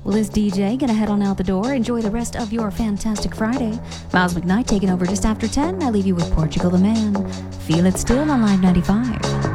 Well, this DJ gonna head on out the door. Enjoy the rest of your fantastic Friday. Miles McKnight taking over just after 10. I leave you with Portugal the Man. Feel it still on Live 95.